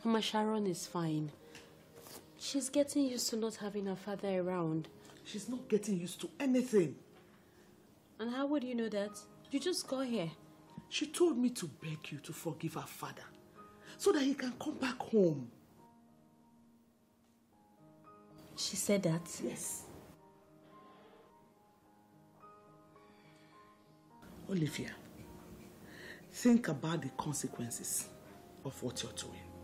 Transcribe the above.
Mama Sharon is fine. She's getting used to not having her father around. She's not getting used to anything. And how would you know that? You just got here. She told me to beg you to forgive her father so that he can come back home. She said that? Yes. Olivia, think about the consequences of what you're doing.